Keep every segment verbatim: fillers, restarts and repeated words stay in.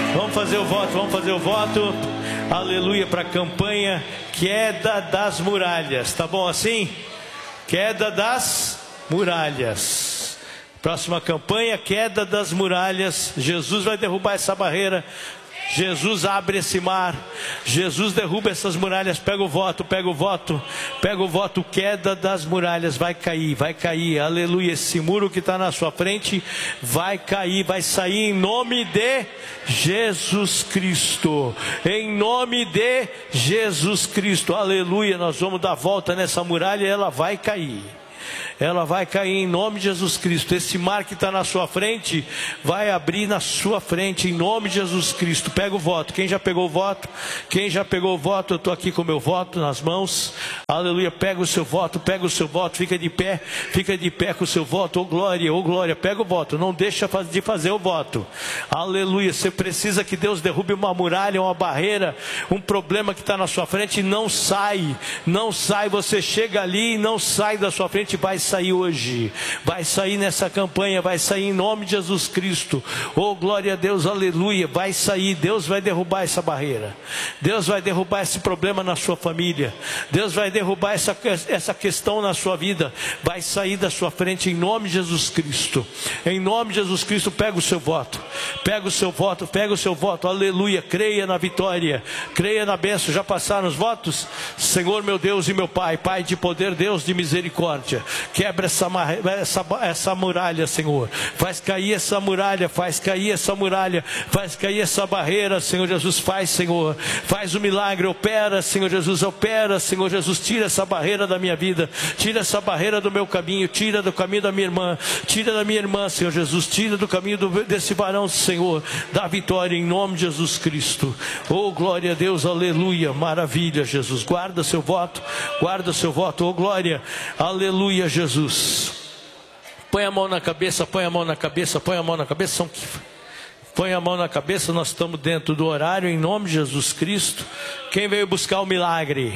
Vamos fazer o voto, vamos fazer o voto. Aleluia para a campanha Queda das Muralhas. Tá bom assim? Queda das Muralhas. Próxima campanha, Queda das Muralhas. Jesus vai derrubar essa barreira. Jesus abre esse mar. Jesus derruba essas muralhas. Pega o voto, pega o voto, pega o voto. Queda das muralhas. Vai cair, vai cair. Aleluia. Esse muro que está na sua frente vai cair, vai sair em nome de Jesus Cristo. Em nome de Jesus Cristo. Aleluia. Nós vamos dar volta nessa muralha e ela vai cair. Ela vai cair em nome de Jesus Cristo. Esse mar que está na sua frente vai abrir na sua frente em nome de Jesus Cristo. Pega o voto. Quem já pegou o voto? Quem já pegou o voto? Eu estou aqui com o meu voto nas mãos. Aleluia. Pega o seu voto, pega o seu voto. Fica de pé, fica de pé com o seu voto. Ô glória, ô glória. Pega o voto. Não deixa de fazer o voto. Aleluia. Você precisa que Deus derrube uma muralha, uma barreira, um problema que está na sua frente. Não sai, não sai. Você chega ali e não sai da sua frente. Vai sair hoje, vai sair nessa campanha, vai sair em nome de Jesus Cristo. Oh glória a Deus, aleluia. Vai sair, Deus vai derrubar essa barreira, Deus vai derrubar esse problema na sua família, Deus vai derrubar essa, essa questão na sua vida. Vai sair da sua frente em nome de Jesus Cristo. Em nome de Jesus Cristo. Pega o seu voto, pega o seu voto, pega o seu voto, aleluia. Creia na vitória, creia na bênção. Já passaram os votos? Senhor meu Deus e meu Pai, Pai de poder, Deus de misericórdia, quebra essa, essa, essa muralha, Senhor. Faz cair essa muralha, faz cair essa muralha, faz cair essa barreira, Senhor Jesus. Faz, Senhor, faz o milagre, opera, Senhor Jesus, opera, Senhor Jesus. Tira essa barreira da minha vida, tira essa barreira do meu caminho, tira do caminho da minha irmã, tira da minha irmã, Senhor Jesus, tira do caminho do, desse varão, Senhor, da vitória em nome de Jesus Cristo. Oh glória a Deus, aleluia, maravilha, Jesus. Guarda seu voto, guarda seu voto, oh glória, aleluia, Jesus. Jesus, põe a mão na cabeça, põe a mão na cabeça, põe a mão na cabeça, põe a mão na cabeça. Nós estamos dentro do horário em nome de Jesus Cristo. Quem veio buscar o milagre?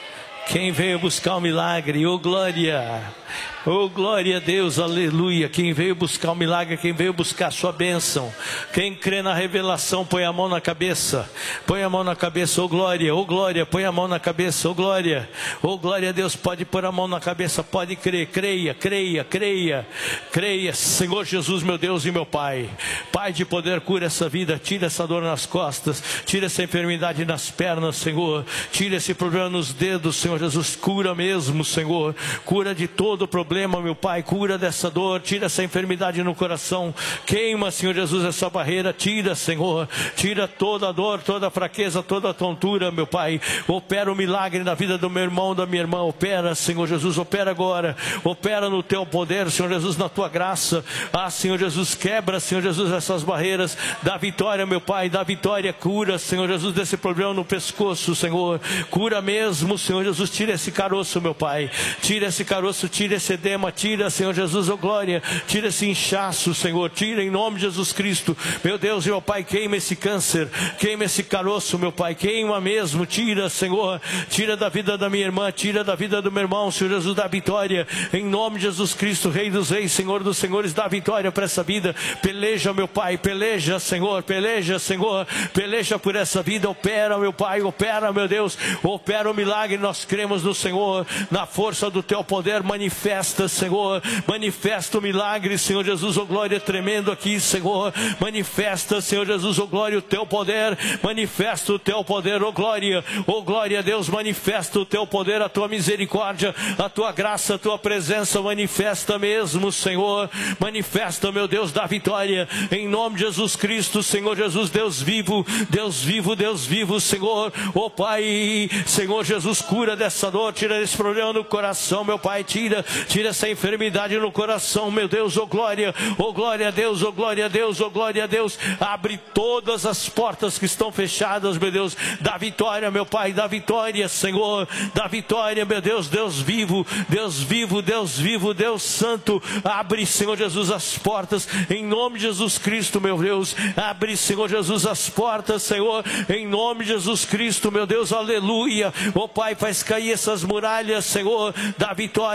Quem veio buscar o milagre? Oh glória, oh glória a Deus, aleluia. Quem veio buscar o milagre, quem veio buscar a sua bênção, quem crê na revelação, põe a mão na cabeça, põe a mão na cabeça, oh glória, oh glória, põe a mão na cabeça, oh glória, oh glória a Deus. Pode pôr a mão na cabeça, pode crer, creia, creia, creia, creia. Senhor Jesus, meu Deus e meu Pai, Pai de poder, cura essa vida, tira essa dor nas costas, tira essa enfermidade nas pernas, Senhor, tira esse problema nos dedos, Senhor Jesus, cura mesmo, Senhor, cura de todo o problema, meu Pai, cura dessa dor, tira essa enfermidade no coração, queima, Senhor Jesus, essa barreira, tira, Senhor, tira toda a dor, toda a fraqueza, toda a tontura, meu Pai, opera o milagre na vida do meu irmão, da minha irmã, opera, Senhor Jesus, opera agora, opera no teu poder, Senhor Jesus, na tua graça, ah, Senhor Jesus, quebra, Senhor Jesus, essas barreiras, dá vitória, meu Pai, dá vitória, cura, Senhor Jesus, desse problema no pescoço, Senhor, cura mesmo, Senhor Jesus, tira esse caroço, meu Pai, tira esse caroço, tira esse edema, tira, Senhor Jesus, oh glória, tira esse inchaço, Senhor, tira em nome de Jesus Cristo, meu Deus e meu Pai, queima esse câncer, queima esse caroço, meu Pai, queima mesmo, tira, Senhor, tira da vida da minha irmã, tira da vida do meu irmão, Senhor Jesus, dá vitória, em nome de Jesus Cristo, Rei dos Reis, Senhor dos Senhores, dá vitória para essa vida, peleja, meu Pai, peleja, Senhor, peleja, Senhor, peleja por essa vida, opera, meu Pai, opera, meu Deus, opera o milagre, nós cremos no Senhor, na força do teu poder, manifesta, Senhor, manifesta o milagre, Senhor Jesus, oh glória, tremendo aqui, Senhor, manifesta, Senhor Jesus, oh glória, o teu poder, manifesta o teu poder, oh glória, oh glória a Deus, manifesta o teu poder, a tua misericórdia, a tua graça, a tua presença, manifesta mesmo, Senhor, manifesta, meu Deus, da vitória, em nome de Jesus Cristo, Senhor Jesus, Deus vivo, Deus vivo, Deus vivo, Senhor, oh Pai, Senhor Jesus, cura dessa dor, tira esse problema no coração, meu Pai, tira, tira essa enfermidade no coração, meu Deus, oh glória, oh glória a Deus, oh glória a Deus, oh glória a Deus, abre todas as portas que estão fechadas, meu Deus, dá vitória, meu Pai, dá vitória, Senhor, dá vitória, meu Deus, Deus vivo, Deus vivo, Deus vivo, Deus santo, abre, Senhor Jesus, as portas, em nome de Jesus Cristo, meu Deus, abre, Senhor Jesus, as portas, Senhor, em nome de Jesus Cristo, meu Deus, aleluia, oh Pai, faz cair essas muralhas, Senhor, dá vitória,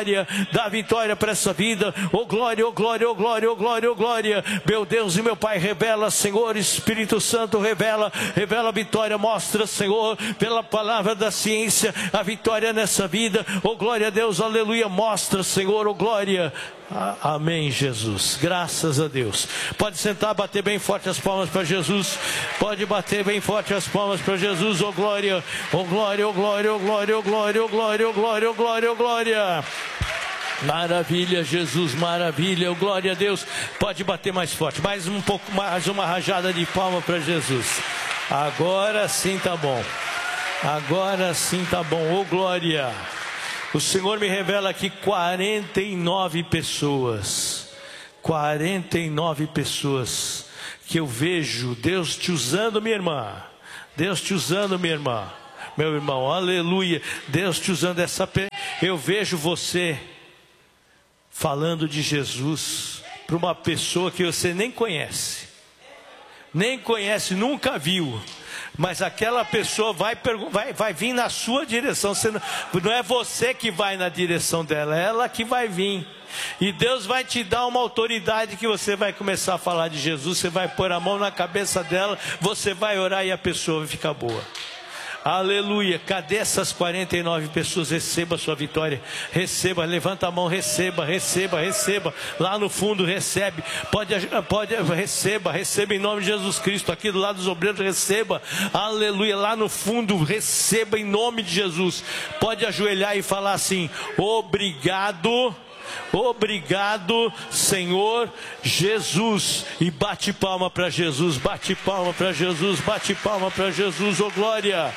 dá vitória para essa vida. Oh glória, oh glória, oh glória, oh glória, oh glória. Meu Deus e meu Pai, revela, Senhor, Espírito Santo, revela, revela a vitória, mostra, Senhor, pela palavra da ciência, a vitória nessa vida. Oh glória a Deus, aleluia, mostra, Senhor, oh glória. Amém, Jesus, graças a Deus. Pode sentar, bater bem forte as palmas para Jesus. Pode bater bem forte as palmas para Jesus. Oh glória, oh glória, oh glória, oh glória, oh glória, oh glória, oh glória, oh glória, oh glória. Maravilha, Jesus, maravilha, oh glória a Deus. Pode bater mais forte, mais um pouco, mais uma rajada de palma para Jesus. Agora sim tá bom. Agora sim tá bom, oh glória. O Senhor me revela aqui quarenta e nove pessoas, quarenta e nove pessoas que eu vejo Deus te usando, minha irmã, Deus te usando, minha irmã, meu irmão, aleluia, Deus te usando essa pe... Eu vejo você falando de Jesus para uma pessoa que você nem conhece, nem conhece, nunca viu. Mas aquela pessoa vai, vai, vai vir na sua direção. Você não, não é você que vai na direção dela, é ela que vai vir. E Deus vai te dar uma autoridade que você vai começar a falar de Jesus. Você vai pôr a mão na cabeça dela, você vai orar e a pessoa vai ficar boa. Aleluia, cadê essas quarenta e nove pessoas? Receba a sua vitória, receba, levanta a mão, receba, receba, receba, lá no fundo recebe, pode, pode, receba, receba em nome de Jesus Cristo, aqui do lado dos obreiros receba, aleluia, lá no fundo receba em nome de Jesus, pode ajoelhar e falar assim, obrigado, obrigado Senhor Jesus, e bate palma para Jesus, bate palma para Jesus, bate palma para Jesus, oh glória.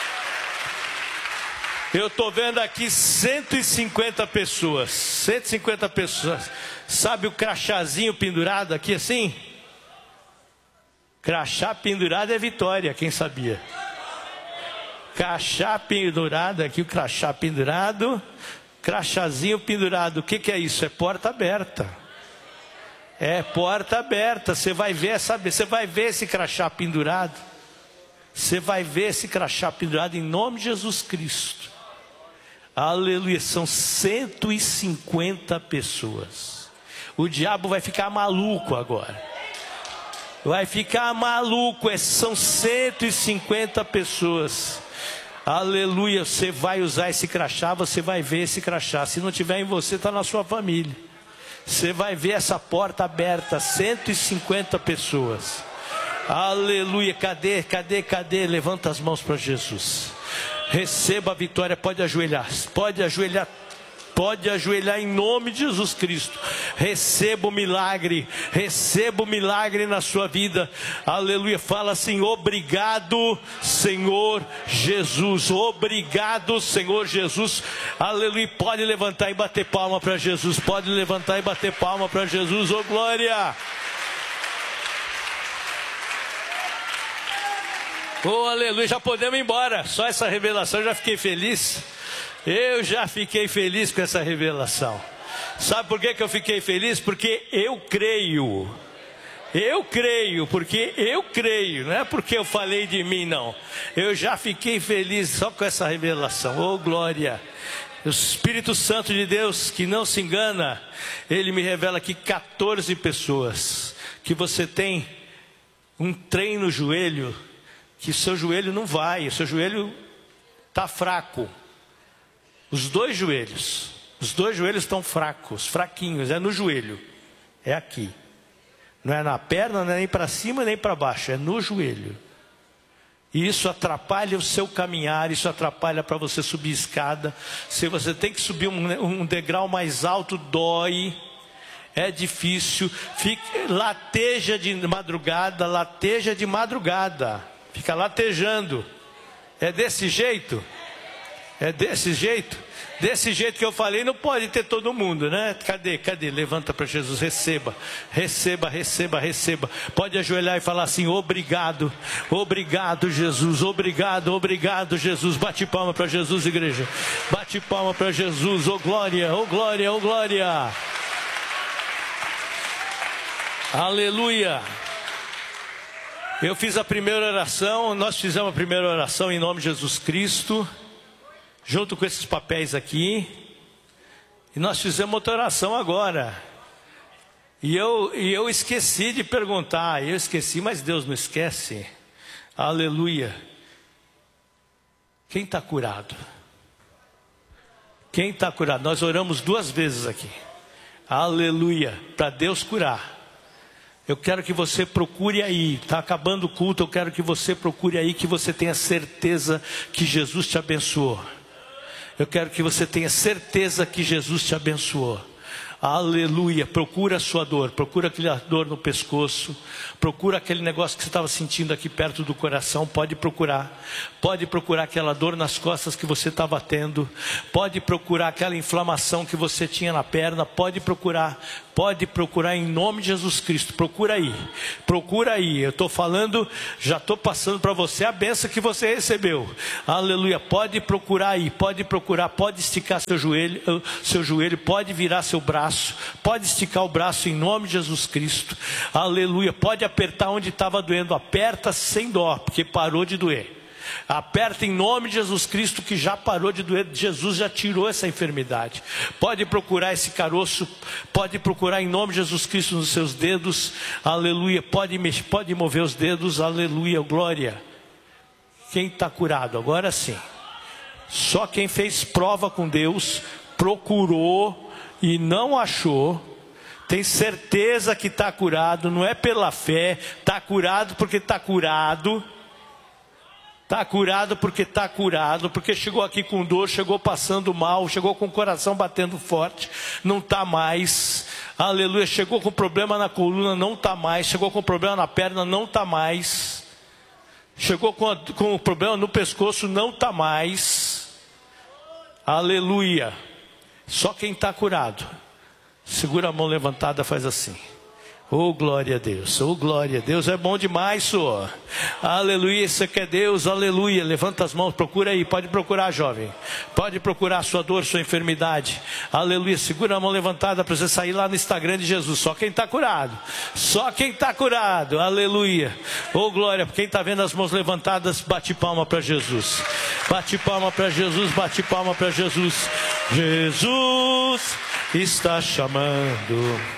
Eu estou vendo aqui cento e cinquenta pessoas, cento e cinquenta pessoas, sabe o crachazinho pendurado aqui assim? Crachá pendurado é vitória, quem sabia? Crachá pendurado aqui, o crachá pendurado, crachazinho pendurado, o que, que é isso? É porta aberta, é porta aberta, você vai ver, sabe? Você vai ver esse crachá pendurado, você vai ver esse crachá pendurado em nome de Jesus Cristo, aleluia, são cento e cinquenta pessoas, o diabo vai ficar maluco agora, vai ficar maluco, são cento e cinquenta pessoas, aleluia, você vai usar esse crachá, você vai ver esse crachá, se não tiver em você, está na sua família, você vai ver essa porta aberta, cento e cinquenta pessoas, aleluia, cadê, cadê, cadê, levanta as mãos para Jesus, receba a vitória, pode ajoelhar, pode ajoelhar, pode ajoelhar em nome de Jesus Cristo, receba o milagre, receba o milagre na sua vida, aleluia, fala assim, obrigado Senhor Jesus, obrigado Senhor Jesus, aleluia, pode levantar e bater palma para Jesus, pode levantar e bater palma para Jesus, oh glória, oh aleluia, já podemos ir embora, só essa revelação eu já fiquei feliz, eu já fiquei feliz com essa revelação, sabe por que que eu fiquei feliz? Porque eu creio, eu creio, porque eu creio, não é porque eu falei de mim não, eu já fiquei feliz só com essa revelação, oh glória, o Espírito Santo de Deus que não se engana, ele me revela aqui quatorze pessoas, que você tem um trem no joelho, que seu joelho não vai, o seu joelho está fraco, os dois joelhos, os dois joelhos estão fracos, fraquinhos, é no joelho, é aqui, não é na perna, não é nem para cima nem para baixo, é no joelho, e isso atrapalha o seu caminhar, isso atrapalha para você subir escada, se você tem que subir um, um degrau mais alto, dói, é difícil, fique, lateja de madrugada, lateja de madrugada, fica latejando, é desse jeito? É desse jeito? Desse jeito que eu falei, não pode ter todo mundo, né? Cadê, cadê? Levanta para Jesus, receba, receba, receba, receba. Pode ajoelhar e falar assim, obrigado, obrigado Jesus, obrigado, obrigado Jesus. Bate palma para Jesus, igreja. Bate palma para Jesus, oh glória, oh glória, oh glória. Aleluia. Eu fiz a primeira oração, nós fizemos a primeira oração em nome de Jesus Cristo, junto com esses papéis aqui. E nós fizemos outra oração agora. E eu, e eu esqueci de perguntar. Eu esqueci, mas Deus não esquece. Aleluia. Quem está curado? Quem está curado? Nós oramos duas vezes aqui. Aleluia. Para Deus curar. Eu quero que você procure aí. Está acabando o culto. Eu quero que você procure aí. Que você tenha certeza que Jesus te abençoou. Eu quero que você tenha certeza que Jesus te abençoou. Aleluia. Procura a sua dor. Procura aquela dor no pescoço. Procura aquele negócio que você estava sentindo aqui perto do coração. Pode procurar. Pode procurar aquela dor nas costas que você estava tendo. Pode procurar aquela inflamação que você tinha na perna. Pode procurar. Pode procurar em nome de Jesus Cristo. Procura aí. Procura aí. Eu estou falando, já estou passando para você a bênção que você recebeu. Aleluia. Pode procurar aí. Pode procurar. Pode esticar seu joelho. Seu joelho. Pode virar seu braço. Pode esticar o braço em nome de Jesus Cristo. Aleluia. Pode apertar onde estava doendo. Aperta sem dó, porque parou de doer. Aperta em nome de Jesus Cristo, que já parou de doer. Jesus já tirou essa enfermidade. Pode procurar esse caroço. Pode procurar em nome de Jesus Cristo nos seus dedos. Aleluia. Pode, mexer, pode mover os dedos. Aleluia. Glória. Quem está curado? Agora sim. Só quem fez prova com Deus, procurou e não achou, tem certeza que está curado. Não é pela fé. Está curado porque está curado. Está curado porque está curado. Porque chegou aqui com dor, chegou passando mal, chegou com o coração batendo forte. Não está mais. Aleluia. Chegou com problema na coluna, não está mais. Chegou com problema na perna, não está mais. Chegou com, a, com o problema no pescoço, não está mais. Aleluia. Só quem está curado, segura a mão levantada, faz assim. Oh, glória a Deus, oh, glória a Deus, é bom demais, Senhor. Aleluia, isso aqui é Deus, aleluia. Levanta as mãos, procura aí, pode procurar, jovem. Pode procurar a sua dor, sua enfermidade. Aleluia, segura a mão levantada para você sair lá no Instagram de Jesus. Só quem está curado, só quem está curado, aleluia. Oh, glória, quem está vendo as mãos levantadas, bate palma para Jesus. Bate palma para Jesus, bate palma para Jesus. Jesus está chamando.